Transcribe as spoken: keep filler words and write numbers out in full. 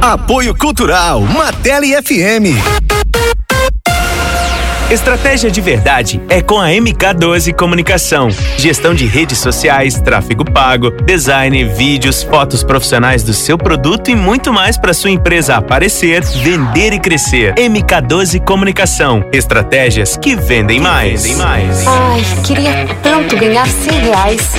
Apoio Cultural, Martelli F M. Estratégia de verdade é com a M K doze Comunicação. Gestão de redes sociais, tráfego pago, design, vídeos, fotos profissionais do seu produto e muito mais para sua empresa aparecer, vender e crescer. M K doze Comunicação. Estratégias que vendem mais. Ai, queria tanto ganhar cem reais.